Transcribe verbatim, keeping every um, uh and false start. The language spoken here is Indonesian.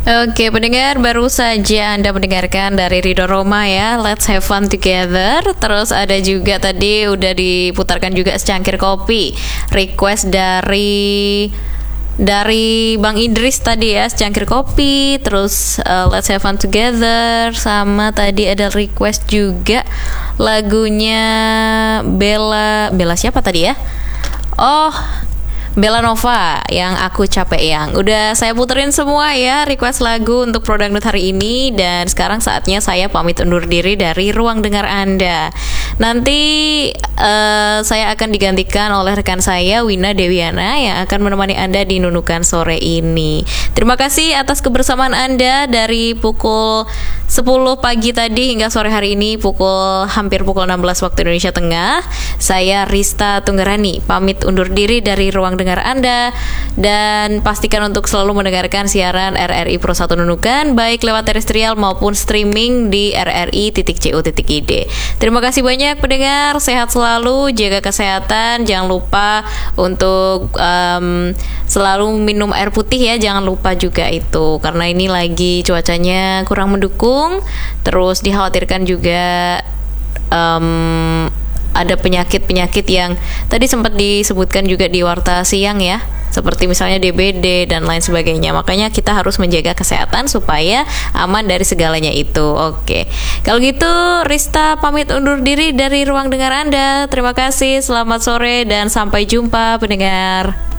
Oke, pendengar, baru saja Anda mendengarkan dari Ridho Roma ya, Let's Have Fun Together. Terus ada juga tadi udah diputarkan juga secangkir kopi, request dari dari Bang Idris tadi ya, secangkir kopi. Terus uh, Let's Have Fun Together. Sama tadi ada request juga lagunya Bella Bella siapa tadi ya? Oh, Bella Nova, yang Aku Capek Yang. Udah saya puterin semua ya request lagu untuk Produk Nut hari ini. Dan sekarang saatnya saya pamit undur diri dari ruang dengar Anda. Nanti uh, saya akan digantikan oleh rekan saya Wina Dewiana yang akan menemani Anda di Nunukan sore ini. Terima kasih atas kebersamaan Anda dari pukul sepuluh pagi tadi hingga sore hari ini pukul hampir pukul enam belas waktu Indonesia Tengah. Saya Rista Tunggarani pamit undur diri dari ruang dengar Anda, dan pastikan untuk selalu mendengarkan siaran R R I Pro satu Nunukan baik lewat terestrial maupun streaming di r r i titik co titik i d. Terima kasih banyak pendengar, sehat selalu, jaga kesehatan, jangan lupa untuk um, selalu minum air putih ya, jangan lupa juga itu karena ini lagi cuacanya kurang mendukung. Terus dikhawatirkan juga um, ada penyakit-penyakit yang tadi sempat disebutkan juga di Warta Siang ya, seperti misalnya D B D dan lain sebagainya. Makanya kita harus menjaga kesehatan supaya aman dari segalanya itu. Oke, kalau gitu Rista pamit undur diri dari ruang dengar Anda. Terima kasih, selamat sore dan sampai jumpa pendengar.